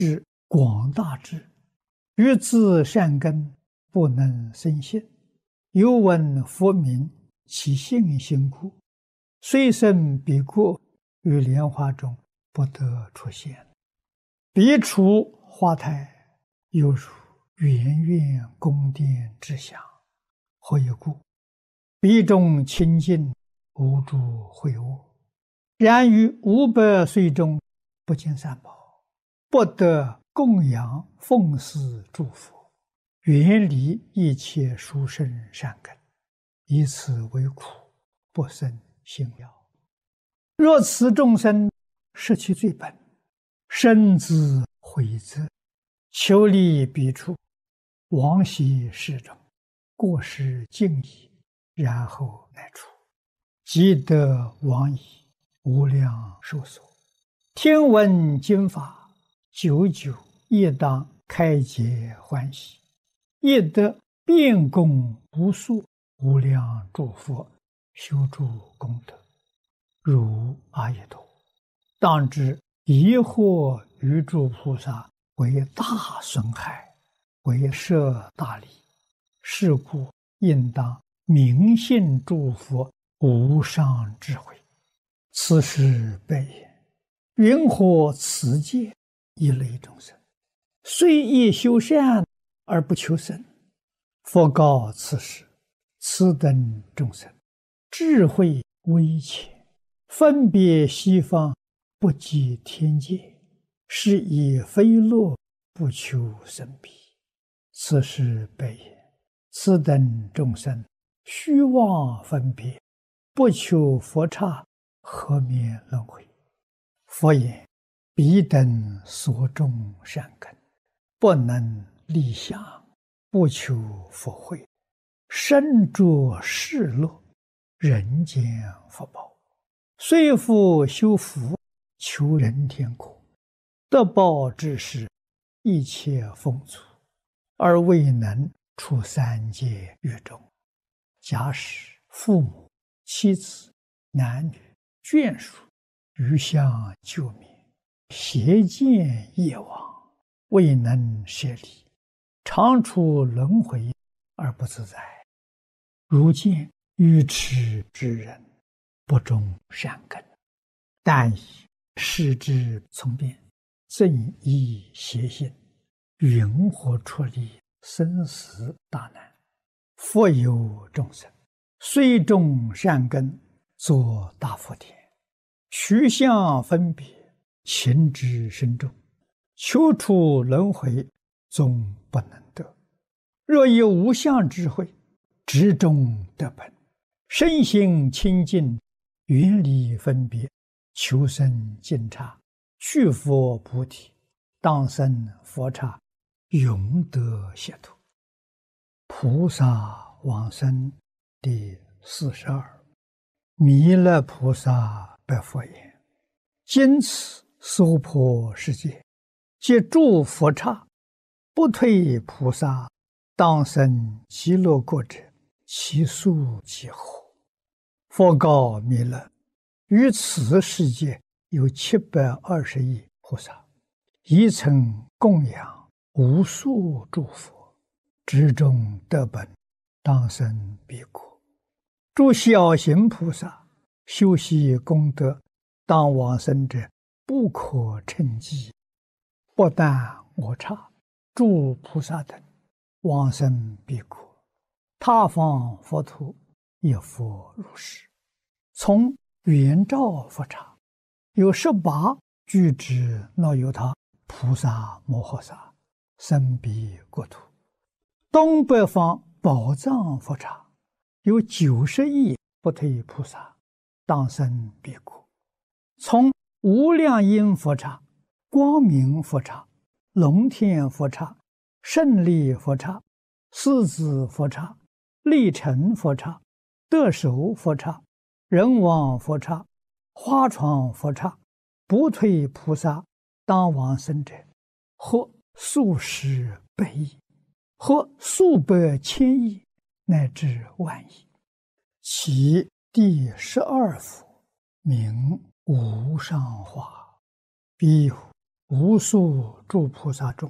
广大智，欲自善根，不能生信。犹闻佛名，其信心故，虽生彼国，于莲花中不得出现。彼处花台，犹如圆圆宫殿之祥。何以故？彼中清净，无诸秽恶。然于500岁中，不见三宝，不得供养奉祀诸佛，远离一切殊胜善根，以此为苦，不生信了。若此众生失其最本，深自悔责，求离彼处，往昔世中，过失尽矣，然后乃出，即得往矣，无量寿所。听闻经法，久久亦当开解欢喜，亦得遍供无数无量诸佛修诸功德，如阿逸多。当知疑惑于诸菩萨为大损害，为摄大利，是故应当明信诸佛无上智慧。此时悲言：云何此界一类众生，虽亦修善而不求生？佛告此时：此等众生智慧微浅，分别西方，不及天界，是以非乐不求生彼。此时悲言：此等众生虚妄分别，不求佛刹，何免轮回？佛言：彼等所种善根，不能立想，不求佛慧，身着世乐，人间福报，虽复修福，求人天国，得报之时，一切丰足，而未能出三界狱中。假使父母、妻子、男女、眷属余相救灭，邪见业往，未能舍离，常处轮回而不自在。如见愚痴之人，不种善根，但以视之从变，正依邪心，云何出离生死大难？复有众生，虽种善根，作大福田，取相分别，情之深重，求出轮回，终不能得。若以无相智慧，执中得本，身心清净，远离分别，求生净刹，去佛菩提，当生佛刹，永得解脱。菩萨往生第42。弥勒菩萨白佛言：今此娑婆世界，皆诸佛刹，不退菩萨，当生极乐国者，其数几何？佛告弥勒：于此世界有720亿菩萨，亦曾供养无数诸佛，执中得本，当生彼国。诸小行菩萨修习功德，当往生者不可称计。不但我刹，诸菩萨等往生彼国，他方佛土亦复如是。从圆照佛刹，有18具之那由他菩萨摩诃萨生彼国土。东北方宝藏佛刹，有90亿不退菩萨，当生彼国。从无量音佛刹、光明佛刹、龙天佛刹、胜利佛刹、狮子佛刹、力成佛刹、得手佛刹、人王佛刹、花床佛刹，不退菩萨当往生者，或数十百亿，或数百千亿，乃至万亿。其第12佛名无上化，彼有无数诸菩萨众，